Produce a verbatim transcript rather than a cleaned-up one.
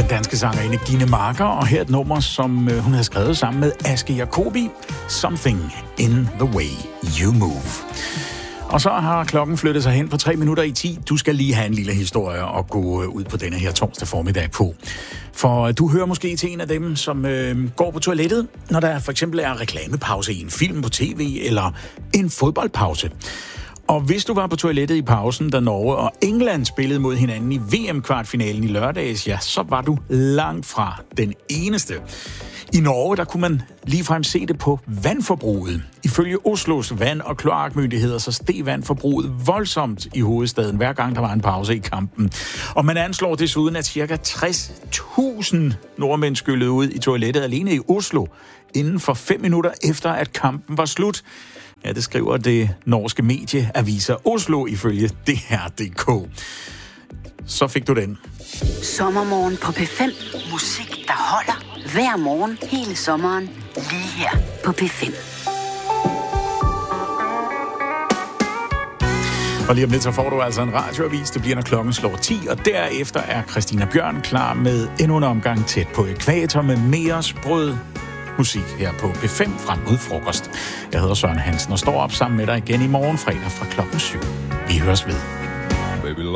den danske sangerinde Gitte Marker, og her et nummer, som hun havde skrevet sammen med Aske Jacobi, Something in the Way You Move. Og så har klokken flyttet sig hen på tre minutter i ti. Du skal lige have en lille historie at gå ud på denne her torsdag formiddag på. For du hører måske til en af dem, som øh, går på toilettet, når der for eksempel er reklamepause i en film på tv eller en fodboldpause. Og hvis du var på toilettet i pausen, da Norge og England spillede mod hinanden i V M-kvartfinalen i lørdags, ja, så var du langt fra den eneste. I Norge, der kunne man ligefrem se det på vandforbruget. Ifølge Oslos vand- og kloakmyndigheder, så steg vandforbruget voldsomt i hovedstaden, hver gang der var en pause i kampen. Og man anslår desuden, at ca. tres tusind nordmænd skyllede ud i toilettet alene i Oslo, inden for fem minutter efter, at kampen var slut. Ja, det skriver det norske medie Aviser Oslo ifølge D R punktum d k. Så fik du den. Sommermorgen på P fem. Musik, der holder hver morgen hele sommeren. Lige her på P fem. Og lige om lidt, så får du altså en radioavis. Det bliver, når klokken slår ti, og derefter er Christina Bjørn klar med endnu en omgang tæt på ækvator med mere sprød musik her på P fem frem mod frokost. Jeg hedder Søren Hansen og står op sammen med dig igen i morgen fredag fra klokken syv. Vi høres ved. Baby,